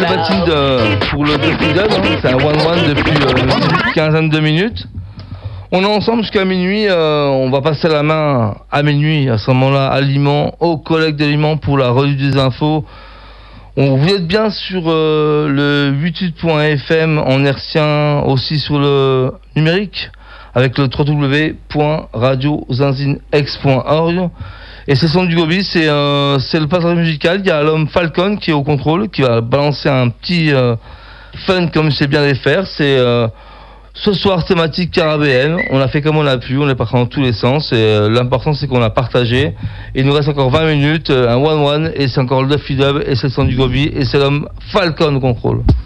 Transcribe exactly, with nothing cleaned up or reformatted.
platine de, pour le Dusty Dub, hein. C'est un one-one depuis euh, une quinzaine de minutes. On est ensemble jusqu'à minuit, euh, on va passer la main à minuit, à ce moment-là, à Liman, aux collègues de Liman pour la revue des infos. On, vous êtes bien sur euh, le huit-huit point f m en hertzien, aussi sur le numérique, avec le w w w point radio zinzinex point org. Et c'est son du Gobi, c'est, euh, c'est le passage musical. Il y a l'homme Falcon qui est au contrôle, qui va balancer un petit euh, fun comme je sais bien les faire. C'est euh, ce soir thématique carabéenne. On a fait comme on a pu, on est parti dans tous les sens. Et euh, l'important c'est qu'on a partagé. Et il nous reste encore vingt minutes, euh, un one-one, et c'est encore le Duffy Dub, et c'est le son du Gobi, et c'est l'homme Falcon au contrôle.